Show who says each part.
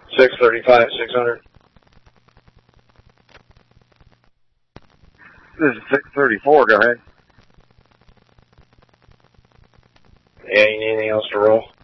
Speaker 1: 635, 600.
Speaker 2: This is 634, go ahead.
Speaker 1: Yeah, you need anything else to roll?